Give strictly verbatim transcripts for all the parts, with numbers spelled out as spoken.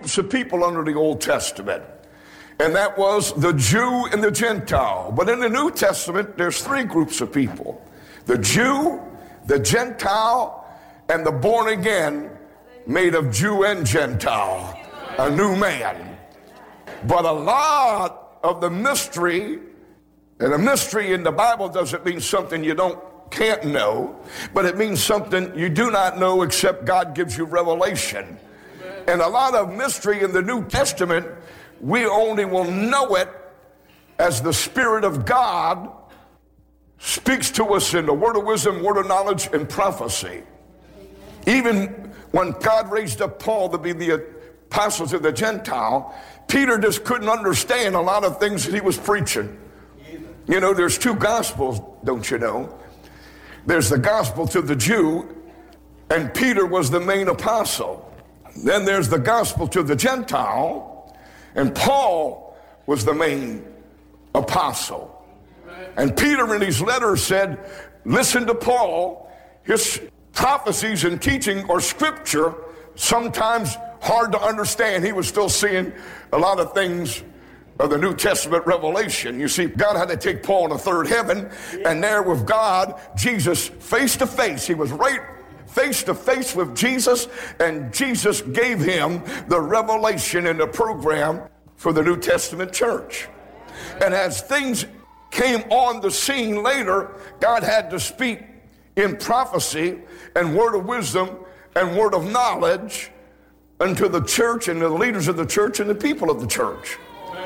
groups of people under the Old Testament, and that was the Jew and the Gentile. But in the New Testament, there's three groups of people: the Jew, the Gentile, and the born again, made of Jew and Gentile, a new man. But a lot of the mystery, and a mystery in the Bible doesn't mean something you don't can't know, but it means something you do not know except God gives you revelation. And a lot of mystery in the New Testament, we only will know it as the Spirit of God speaks to us in the word of wisdom, word of knowledge, and prophecy. Even when God raised up Paul to be the apostle to the Gentile, Peter just couldn't understand a lot of things that he was preaching. You know, there's two gospels, don't you know? There's the gospel to the Jew, and Peter was the main apostle. Then there's the gospel to the Gentile, and Paul was the main apostle. And Peter in his letter said, listen to Paul, his prophecies and teaching or scripture, sometimes hard to understand. He was still seeing a lot of things of the New Testament revelation. You see, God had to take Paul in the third heaven, and there with God, Jesus face to face. He was right face to face with Jesus, and Jesus gave him the revelation and the program for the New Testament church. And as things came on the scene later, God had to speak in prophecy and word of wisdom and word of knowledge unto the church and the leaders of the church and the people of the church.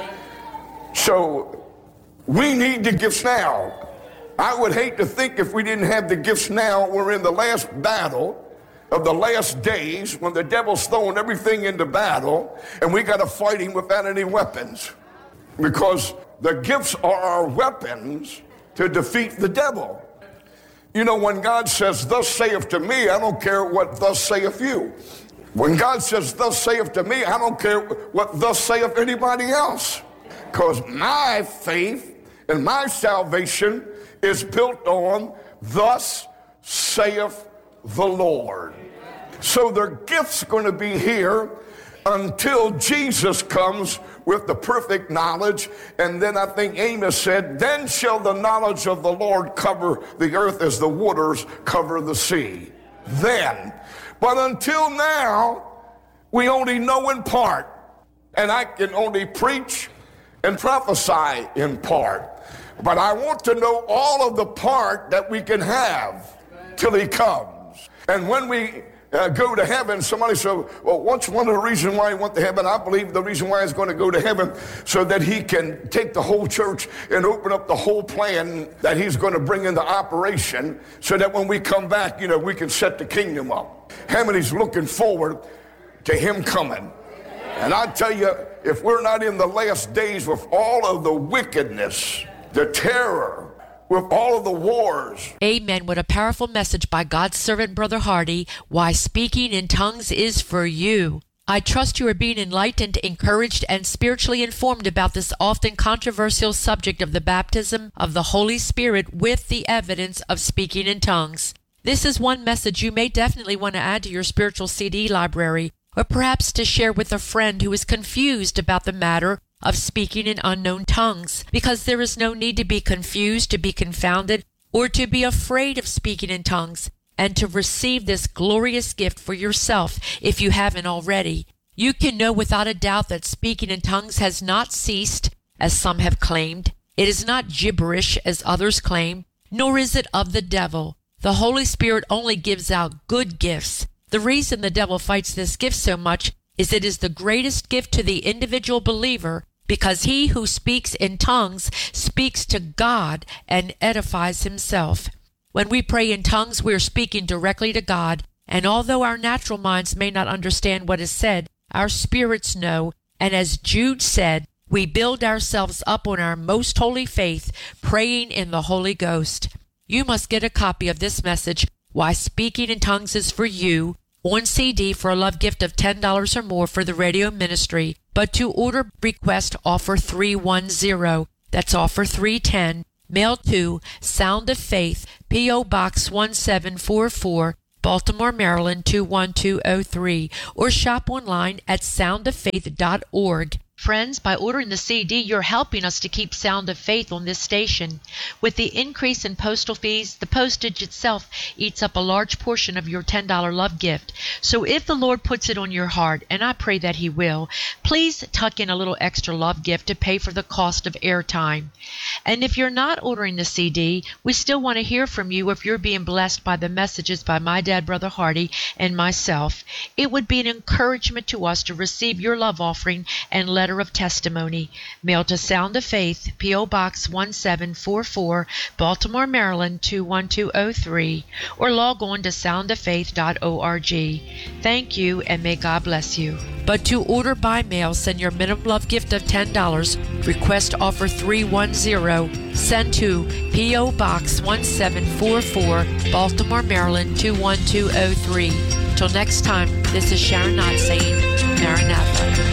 So we need the gifts now. I would hate to think if we didn't have the gifts now, we're in the last battle of the last days when the devil's throwing everything into battle and we got to fight him without any weapons, because the gifts are our weapons to defeat the devil. You know, when God says, thus saith to me, I don't care what thus saith you. When God says, thus saith to me, I don't care what thus saith anybody else. Because my faith and my salvation is built on thus saith the Lord. So their gifts going to be here until Jesus comes with the perfect knowledge. And then I think Amos said, then shall the knowledge of the Lord cover the earth as the waters cover the sea. Then. But until now, we only know in part. And I can only preach and prophesy in part. But I want to know all of the part that we can have till he comes. And when we uh, go to heaven, somebody said, well, what's one of the reasons why he went to heaven? I believe the reason why he's going to go to heaven so that he can take the whole church and open up the whole plan that he's going to bring into operation, so that when we come back, you know, we can set the kingdom up. How many's looking forward to him coming? And I tell you, if we're not in the last days with all of the wickedness, the terror, with all of the wars. Amen. What a powerful message by God's servant, Brother Hardy. Why speaking in tongues is for you. I trust you are being enlightened, encouraged, and spiritually informed about this often controversial subject of the baptism of the Holy Spirit with the evidence of speaking in tongues. This is one message you may definitely want to add to your spiritual C D library, or perhaps to share with a friend who is confused about the matter of speaking in unknown tongues, because there is no need to be confused, to be confounded, or to be afraid of speaking in tongues, and to receive this glorious gift for yourself if you haven't already. You can know without a doubt that speaking in tongues has not ceased, as some have claimed. It is not gibberish, as others claim, nor is it of the devil. The Holy Spirit only gives out good gifts. The reason the devil fights this gift so much is it is the greatest gift to the individual believer, because he who speaks in tongues speaks to God and edifies himself. When we pray in tongues, we are speaking directly to God, and although our natural minds may not understand what is said, our spirits know, and as Jude said, we build ourselves up on our most holy faith, praying in the Holy Ghost. You must get a copy of this message, Why Speaking in Tongues is for You, on C D for a love gift of ten dollars or more for the radio ministry. But to order, request offer three one zero. That's offer three ten. Mail to Sound of Faith, P O. Box one seven four four, Baltimore, Maryland two one two oh three, or shop online at sound of faith dot org. Friends, by ordering the C D, you're helping us to keep Sound of Faith on this station. With the increase in postal fees, the postage itself eats up a large portion of your ten dollar love gift. So if the Lord puts it on your heart, and I pray that He will, please tuck in a little extra love gift to pay for the cost of airtime. And if you're not ordering the C D, we still want to hear from you if you're being blessed by the messages by my dad, Brother Hardy, and myself. It would be an encouragement to us to receive your love offering and letter of testimony. Mail to Sound of Faith, P O. Box one seven four four, Baltimore, Maryland two one two oh three, or log on to sound of faith dot org. Thank you, and may God bless you. But to order by mail, send your minimum love gift of ten dollars, request offer three one zero, send to P O. Box one seven four four, Baltimore, Maryland two one two oh three. Till next time, this is Sharon Knott saying Maranatha.